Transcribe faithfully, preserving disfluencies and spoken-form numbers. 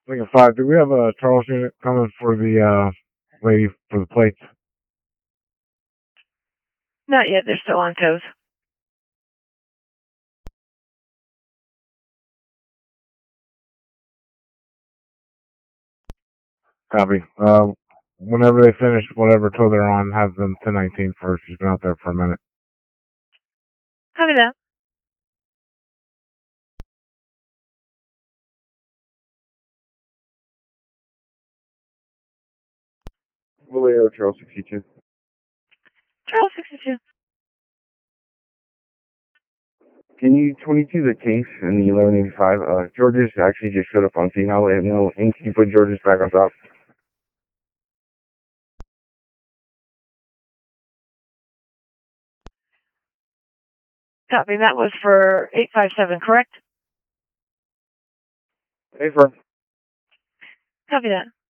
Lincoln five, do we have a Charles unit coming for the uh, lady for the plates? Not yet. They're still on toes. Copy. Uh, whenever they finish whatever tow they're on, have them ten nineteen first. She's been out there for a minute. Copy that. Vallejo, Charles sixty-two. Charles sixty-two. Can you twenty-two the case in the eleven eighty-five? Uh, George's actually just showed up on scene. I'll let him know. And can you put George's back on top? Copy. That was for eight five seven, correct? Hey, firm. Copy that.